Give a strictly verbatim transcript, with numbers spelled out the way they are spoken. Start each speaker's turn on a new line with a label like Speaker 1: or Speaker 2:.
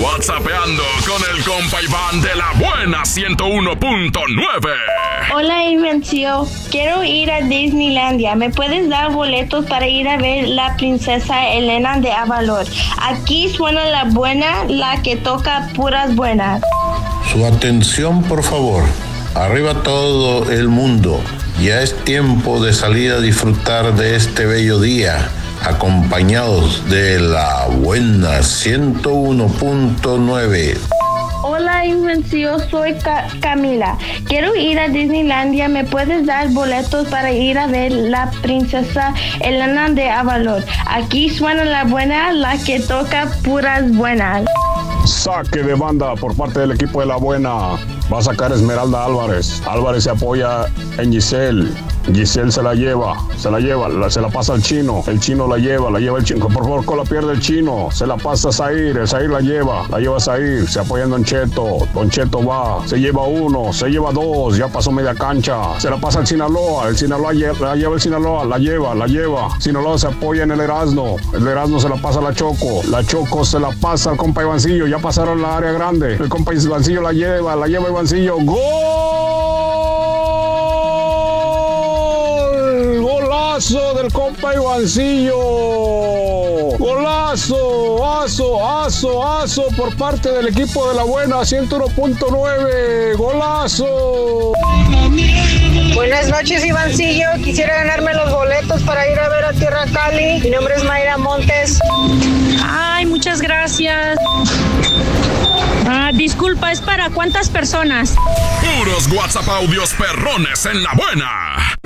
Speaker 1: WhatsAppeando con el compa Iván de la buena ciento uno punto nueve.
Speaker 2: Hola, Invencio. Quiero ir a Disneylandia. ¿Me puedes dar boletos para ir a ver la princesa Elena de Avalor? Aquí suena la buena, la que toca puras buenas.
Speaker 3: Su atención, por favor. Arriba todo el mundo. Ya es tiempo de salir a disfrutar de este bello día, acompañados de la buena ciento uno punto nueve.
Speaker 2: Hola, Invencio, soy Ca- Camila. Quiero ir a Disneylandia. ¿Me puedes dar boletos para ir a ver la princesa Elena de Avalor? Aquí suena la buena, la que toca puras buenas.
Speaker 4: Saque de banda por parte del equipo de la buena. Va a sacar Esmeralda Álvarez. Álvarez se apoya en Giselle. Giselle se la lleva, se la lleva, la, se la pasa al chino. El chino la lleva, la lleva el chino. Por favor, con la pierde el chino. Se la pasa a Zair, el Zair la lleva, la lleva a Zair. Se apoya en Don Cheto. Don Cheto va, se lleva uno, se lleva dos, ya pasó media cancha. Se la pasa al Sinaloa, el Sinaloa la lleva el Sinaloa, la lleva, la lleva. Sinaloa se apoya en el Erasmo. El Erasmo se la pasa a la Choco. La Choco se la pasa al compa Ivancillo. Ya pasaron la área grande. El compa Ivancillo la lleva, la lleva Ivancillo. ¡Gol! Golazo del compa Ivancillo. Golazo, aso, aso, aso por parte del equipo de la buena ciento uno punto nueve. Golazo.
Speaker 5: Buenas noches, Ivancillo. Quisiera ganarme los boletos para ir a ver a Tierra Cali. Mi nombre es Mayra Montes.
Speaker 6: Ay, muchas gracias. Ah, disculpa, ¿es para cuántas personas?
Speaker 1: Puros WhatsApp audios perrones en la buena.